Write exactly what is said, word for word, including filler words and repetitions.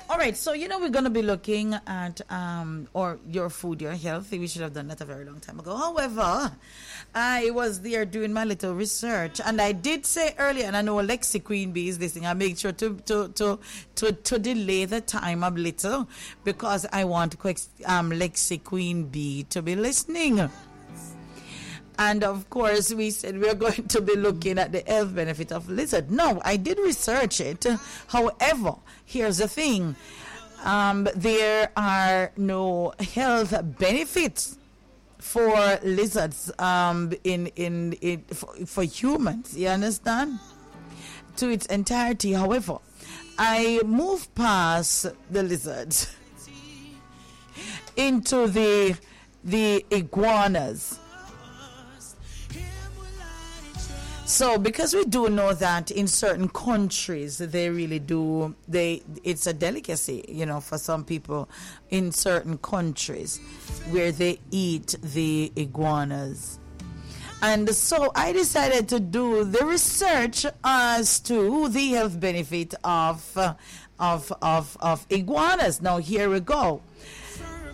All right, so you know we're going to be looking at um or your food, your health. We should have done that a very long time ago. However, I was there doing my little research, and I did say earlier, and I know Lexi Queen Bee is listening. I make sure to to to to, to delay the time a little because I want um Lexi Queen Bee to be listening. And of course, we said we're going to be looking at the health benefit of lizard. No, I did research it. However, here's the thing. Um, there are no health benefits for lizards um, in, in, in for, for humans. You understand? To its entirety. However, I move past the lizards into the the iguanas. So, because we do know that in certain countries, they really do, they it's a delicacy, you know, for some people in certain countries where they eat the iguanas. And so I decided to do the research as to the health benefit of, uh, of, of, of iguanas. Now, here we go.